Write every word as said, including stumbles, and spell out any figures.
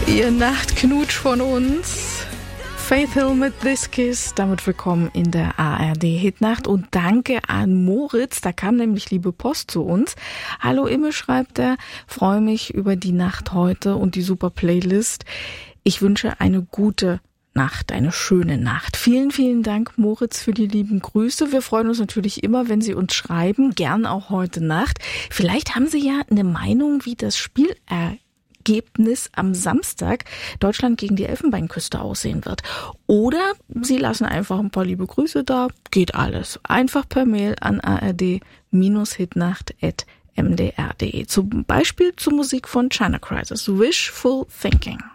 Ihr Nachtknutsch von uns. Faith Hill mit This Kiss. Damit willkommen in der A R D-Hitnacht. Und danke an Moritz. Da kam nämlich liebe Post zu uns. Hallo Imme, schreibt er. Freue mich über die Nacht heute und die super Playlist. Ich wünsche eine gute Nacht, eine schöne Nacht. Vielen, vielen Dank, Moritz, für die lieben Grüße. Wir freuen uns natürlich immer, wenn Sie uns schreiben. Gern auch heute Nacht. Vielleicht haben Sie ja eine Meinung, wie das Spiel er Ergebnis am Samstag Deutschland gegen die Elfenbeinküste aussehen wird. Oder Sie lassen einfach ein paar liebe Grüße da. Geht alles. Einfach per Mail an a r d hitnacht at m d r punkt d e. Zum Beispiel zur Musik von China Crisis. Wishful Thinking.